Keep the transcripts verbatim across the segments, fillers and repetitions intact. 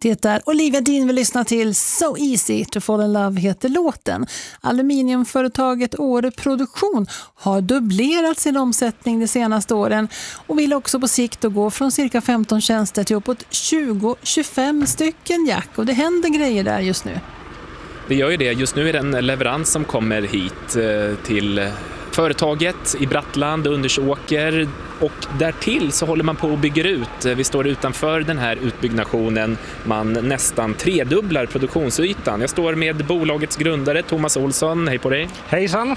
Det är Olivia Dean vi lyssnar till. So Easy to Fall in Love heter låten. Aluminiumföretaget Åre Produktion har dubblerat sin omsättning de senaste åren och vill också på sikt gå från cirka femton tjänster till uppåt tjugo till tjugofem stycken, Jack. Och det händer grejer där just nu. Det gör ju det. Just nu är det en leverans som kommer hit till företaget i Brattland, Undersåker, och därtill så håller man på att bygga ut. Vi står utanför den här utbyggnationen. Man nästan tredubblar produktionsytan. Jag står med bolagets grundare Thomas Olsson. Hej på dig. Hejsan.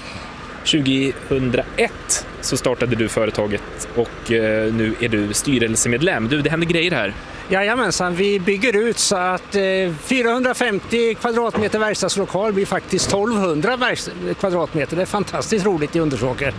tjugohundraett så startade du företaget och nu är du styrelsemedlem. Du, det händer grejer här. Jajamensan, vi bygger ut så att fyrahundrafemtio kvadratmeter verkstadslokal blir faktiskt tolvhundra kvadratmeter. Det är fantastiskt roligt i Undersåker.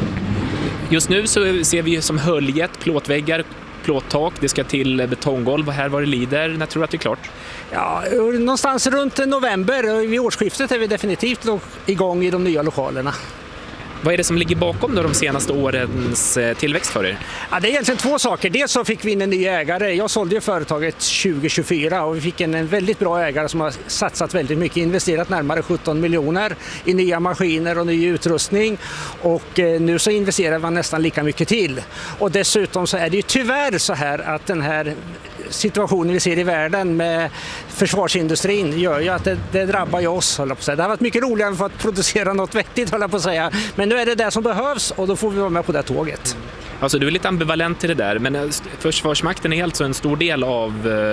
Just nu så ser vi som höljet, plåtväggar, plåttak, det ska till betonggolv. Och här var det lider. När tror du att det är klart? Ja, någonstans runt november. Vid årsskiftet är vi definitivt igång i de nya lokalerna. Vad är det som ligger bakom då de senaste årens tillväxt för er? Ja, det är egentligen två saker. Dels så fick vi in en ny ägare. Jag sålde ju företaget tjugo tjugofyra och vi fick en, en väldigt bra ägare som har satsat väldigt mycket, investerat närmare sjutton miljoner i nya maskiner och ny utrustning. Och eh, nu så investerar man nästan lika mycket till. Och dessutom så är det ju tyvärr så här att den här situationen vi ser i världen med försvarsindustrin gör ju att det, det drabbar ju oss, håller på att säga. Det har varit mycket roligare för att producera något vettigt, håller på att säga. Men nu är det det som behövs och då får vi vara med på det tåget. Alltså du är lite ambivalent till det där, men Försvarsmakten är alltså en stor del av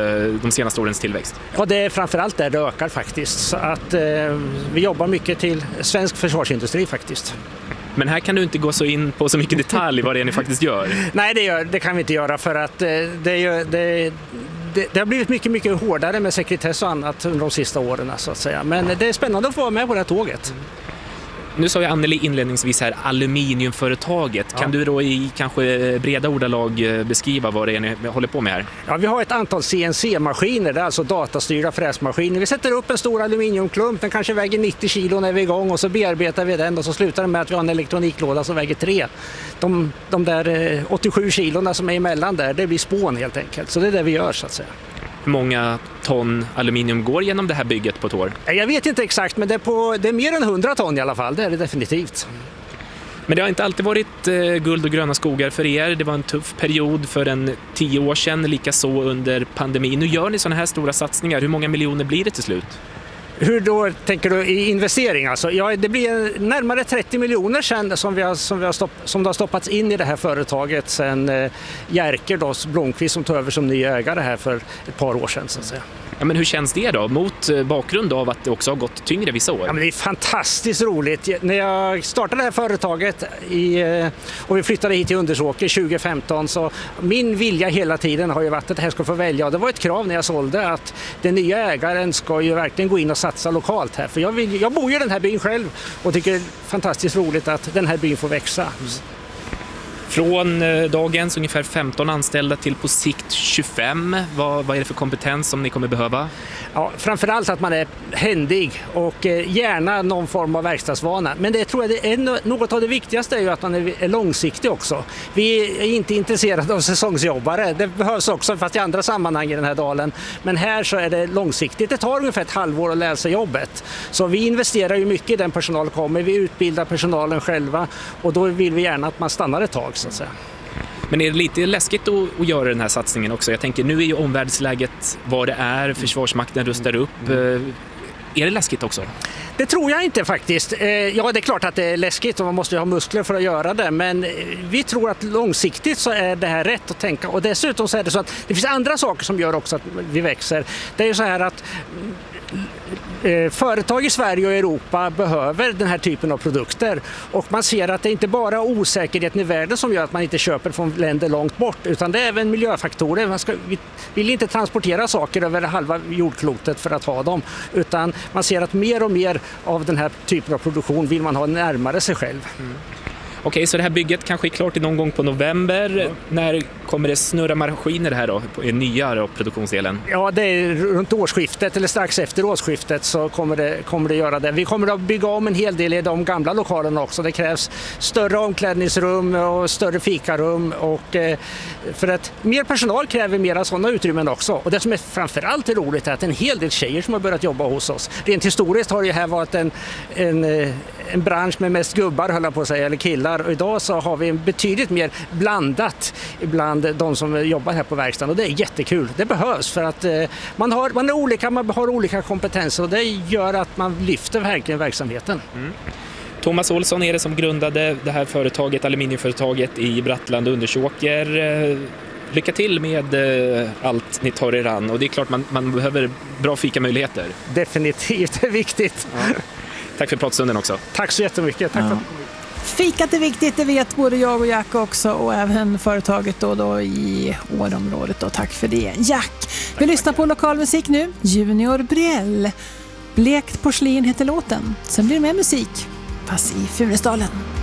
de senaste årens tillväxt. Ja, det är framförallt där det ökar faktiskt. Så att eh, vi jobbar mycket till svensk försvarsindustri faktiskt. Men här kan du inte gå så in på så mycket detalj vad det är ni faktiskt gör. Nej, det, gör, det kan vi inte göra för att eh, det, gör, det, det, det har blivit mycket, mycket hårdare med sekretess och annat under de sista åren så att säga. Men det är spännande att få vara med på det här tåget. Nu sa jag Anneli inledningsvis här, aluminiumföretaget. Ja. Kan du då i kanske breda ordalag beskriva vad det är ni håller på med här? Ja, vi har ett antal C N C-maskiner, det är alltså datastyrda fräsmaskiner. Vi sätter upp en stor aluminiumklump, den kanske väger nittio kilo när vi är igång och så bearbetar vi den och så slutar det med att vi har en elektroniklåda som väger tre. De, de där åttiosju kilorna som är emellan där, det blir spån helt enkelt. Så det är det vi gör så att säga. Hur många ton aluminium går genom det här bygget på ett år? Jag vet inte exakt, men det är, på, det är mer än hundra ton i alla fall, det är det definitivt. Men det har inte alltid varit eh, guld och gröna skogar för er. Det var en tuff period för en tio år sedan, lika så under pandemin. Nu gör ni sådana här stora satsningar. Hur många miljoner blir det till slut? Hur då tänker du i investering? Alltså, ja, det blir närmare trettio miljoner sedan som, vi har, som, vi har stopp, som det har stoppats in i det här företaget sedan eh, Jerker då, Blomqvist som tog över som ny ägare här för ett par år sedan så att säga. Ja, men hur känns det då mot bakgrund av att det också har gått tyngre vissa år? Ja, men det är fantastiskt roligt. När jag startade det här företaget i, och vi flyttade hit till Undersåker tjugo femton så min vilja hela tiden har ju varit att det här ska få välja. Och det var ett krav när jag sålde att den nya ägaren ska ju verkligen gå in och satsa lokalt här. För jag, vill, jag bor ju i den här byn själv och tycker det är fantastiskt roligt att den här byn får växa. Mm. Från dagens ungefär femton anställda till på sikt tjugofem. Vad, vad är det för kompetens som ni kommer behöva? Ja, framförallt att man är händig och gärna någon form av verkstadsvana. Men det tror jag det är något av det viktigaste är ju att man är långsiktig också. Vi är inte intresserade av säsongsjobbare. Det behövs också fast i andra sammanhang i den här dalen. Men här så är det långsiktigt. Det tar ungefär ett halvår att lära sig jobbet. Så vi investerar ju mycket i den personal som kommer. Vi utbildar personalen själva och då vill vi gärna att man stannar ett tag. Så att säga. Men är det lite läskigt att, att göra den här satsningen också? Jag tänker, nu är ju omvärldsläget vad det är, Försvarsmakten rustar upp. Mm. Är det läskigt också? Det tror jag inte faktiskt. Ja, det är klart att det är läskigt och man måste ha muskler för att göra det. Men vi tror att långsiktigt så är det här rätt att tänka. Och dessutom så är det så att det finns andra saker som gör också att vi växer. Det är ju så här att företag i Sverige och Europa behöver den här typen av produkter och man ser att det inte bara är osäkerheten i världen som gör att man inte köper från länder långt bort utan det är även miljöfaktorer. Man ska, vi vill inte transportera saker över halva jordklotet för att ha dem utan man ser att mer och mer av den här typen av produktion vill man ha närmare sig själv. Mm. Okej, så det här bygget kanske är klart i någon gång på november. Ja. När kommer det snurra maskiner här då, i nya då, produktionsdelen? Ja, det är runt årsskiftet eller strax efter årsskiftet så kommer det, kommer det göra det. Vi kommer att bygga om en hel del i de gamla lokalerna också. Det krävs större omklädningsrum och större fikarum och eh, för att mer personal kräver mera sådana utrymmen också. Och det som är framförallt roligt är att en hel del tjejer som har börjat jobba hos oss. Rent historiskt har det här varit en, en, en bransch med mest gubbar, höll jag på att säga, eller killar. Och idag så har vi en betydligt mer blandat bland de som jobbar här på verkstaden och det är jättekul. Det behövs för att eh, man, har, man är olika, man har olika kompetenser och det gör att man lyfter verkligen verksamheten. Mm. Thomas Olsson är det som grundade det här företaget, aluminiumföretaget i Brattland och Undersåker. Lycka till med allt ni tar er an och det är klart man, man behöver bra fikamöjligheter. Definitivt, det är viktigt. Ja. Tack för pratstunden också. Tack så jättemycket. Tack ja. för... Fikat är viktigt, det vet både jag och Jack också och även företaget då, då i Årområdet. Då. Tack för det, Jack. Vi lyssnar på lokalmusik nu. Junior Briell. Blekt porslin heter låten. Sen blir det mer musik, fast i Funäsdalen.